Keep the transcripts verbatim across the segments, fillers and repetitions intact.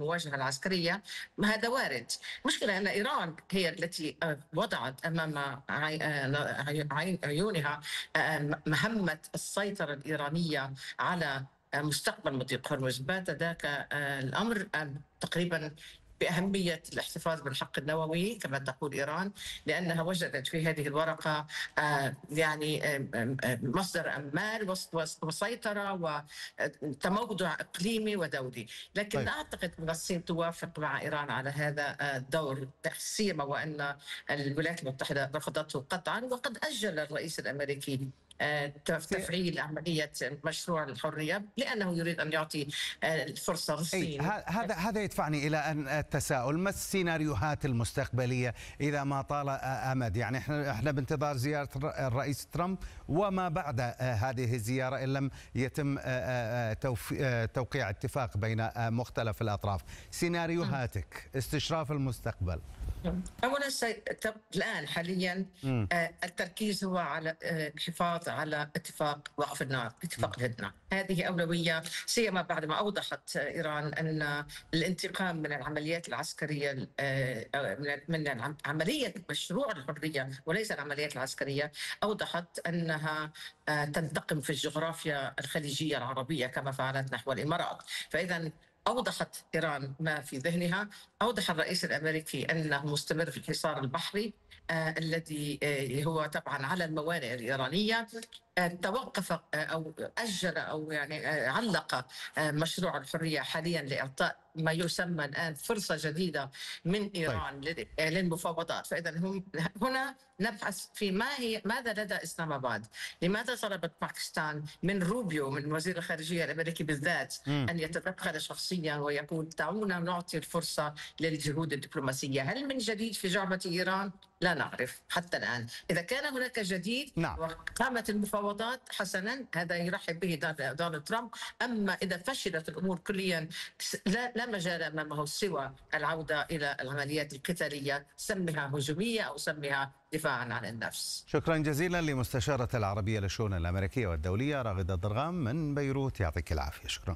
المواجهة العسكرية، هذا وارد. المشكلة أن إيران هي التي وضعت أمام عيونها مهمة السيطرة الإيرانية على مستقبل مضيق هرمز. بات ذاك الأمر تقريبا بأهمية الاحتفاظ بالحق النووي كما تقول إيران، لأنها وجدت في هذه الورقة يعني مصدر أمال وسيطرة وتموضع إقليمي ودولي. لكن طيب. لا أعتقد أن الصين توافق مع إيران على هذا الدور، سيما وأن الولايات المتحدة رفضته قطعا، وقد أجل الرئيس الأمريكي تفعيل عملية مشروع الحرية لأنه يريد أن يعطي الفرصة للصين. هذا هذا يدفعني إلى أن التساؤل: ما السيناريوهات المستقبلية إذا ما طال أمد؟ يعني احنا احنا بانتظار زيارة الرئيس ترامب وما بعد هذه الزيارة إن لم يتم توقيع اتفاق بين مختلف الأطراف. سيناريوهاتك، استشراف المستقبل. أولا الآن حاليا م. التركيز هو على الحفاظ على اتفاق وقف النار، اتفاق الهدنة. هذه أولوية، سيما بعد ما أوضحت إيران أن الانتقام من العمليات العسكرية، من عملية مشروع الحرية وليس العمليات العسكرية، أوضحت أنها تنتقم في الجغرافيا الخليجية العربية كما فعلت نحو الإمارات. فإذا أوضحت إيران ما في ذهنها. أوضح الرئيس الأمريكي أنه مستمر في الحصار البحري آه الذي آه هو طبعا على الموانئ الإيرانية. آه توقف آه أو أجل أو يعني آه علق آه مشروع الحرية حاليا لإعطاء ما يسمى الآن فرصة جديدة من إيران طيب. للمفاوضات. فإذا هم هنا نبحث في ما هي ماذا لدى إسلام آباد. لماذا طلبت باكستان من روبيو من وزير الخارجية الأمريكي بالذات م. أن يتدخل شخصيا ويقول دعونا نعطي الفرصة للجهود الدبلوماسية؟ هل من جديد في جعبة إيران؟ لا نعرف حتى الآن. إذا كان هناك جديد نعم. وقامت المفاوضات حسنا، هذا يرحب به دونالد ترامب. أما إذا فشلت الأمور كليا لا, لا مجال أمامه سوى العودة إلى العمليات القتالية، سمها هجومية أو سمها دفاعا عن النفس. شكرا جزيلا لمستشارة العربية للشؤون الأمريكية والدولية راغدة الضرغام من بيروت، يعطيك العافية. شكرا.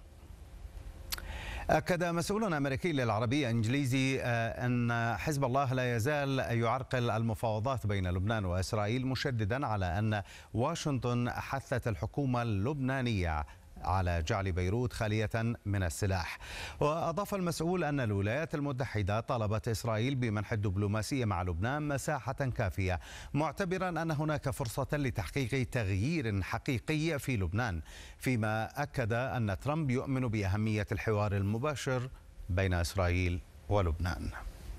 أكد مسؤول أمريكي للعربية إنجليزي أن حزب الله لا يزال يعرقل المفاوضات بين لبنان وإسرائيل، مشددا على أن واشنطن حثت الحكومة اللبنانية على جعل بيروت خالية من السلاح. وأضاف المسؤول أن الولايات المتحدة طالبت إسرائيل بمنح الدبلوماسية مع لبنان مساحة كافية، معتبرا أن هناك فرصة لتحقيق تغيير حقيقي في لبنان، فيما أكد أن ترامب يؤمن بأهمية الحوار المباشر بين إسرائيل ولبنان.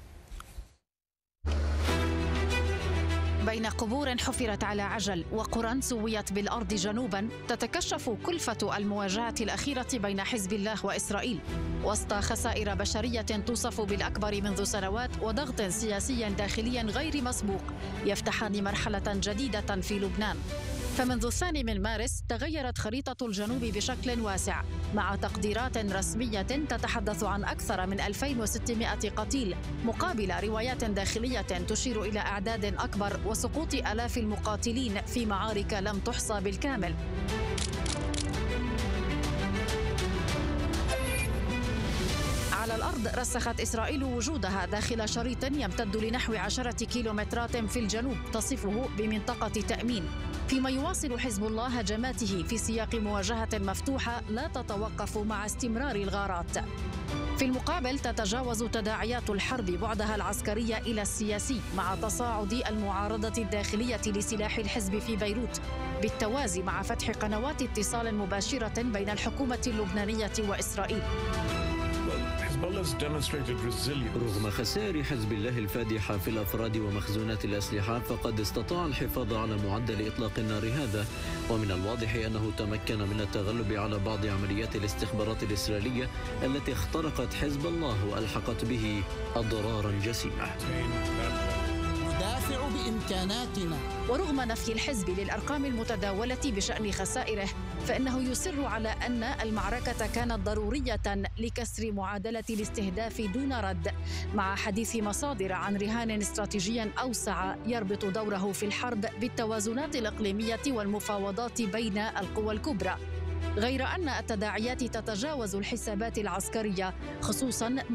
بين قبور حفرت على عجل وقرى سويت بالأرض جنوبا، تتكشف كلفة المواجهة الأخيرة بين حزب الله وإسرائيل وسط خسائر بشرية توصف بالأكبر منذ سنوات وضغط سياسي داخلي غير مسبوق يفتحان مرحلة جديدة في لبنان. فمنذ الثاني من مارس تغيرت خريطة الجنوب بشكل واسع، مع تقديرات رسمية تتحدث عن أكثر من ألفين وستمائة قتيل، مقابل روايات داخلية تشير إلى أعداد أكبر وسقوط آلاف المقاتلين في معارك لم تحصى بالكامل. على الأرض رسخت إسرائيل وجودها داخل شريط يمتد لنحو عشرة كيلومترات في الجنوب تصفه بمنطقة تأمين، فيما يواصل حزب الله هجماته في سياق مواجهة مفتوحة لا تتوقف مع استمرار الغارات. في المقابل تتجاوز تداعيات الحرب بعدها العسكري إلى السياسي، مع تصاعد المعارضة الداخلية لسلاح الحزب في بيروت، بالتوازي مع فتح قنوات اتصال مباشرة بين الحكومة اللبنانية وإسرائيل. رغم خسائر حزب الله الفادحة في الأفراد ومخزونات الأسلحة، فقد استطاع الحفاظ على معدل إطلاق النار هذا، ومن الواضح أنه تمكن من التغلب على بعض عمليات الاستخبارات الإسرائيلية التي اخترقت حزب الله وألحقت به أضرارا جسيمة. ندافع بإمكاناتنا. ورغم نفي الحزب للأرقام المتداولة بشأن خسائره، فإنه يصر على أن المعركة كانت ضرورية لكسر معادلة الاستهداف دون رد، مع حديث مصادر عن رهان استراتيجي أوسع يربط دوره في الحرب بالتوازنات الإقليمية والمفاوضات بين القوى الكبرى. غير أن التداعيات تتجاوز الحسابات العسكرية، خصوصاً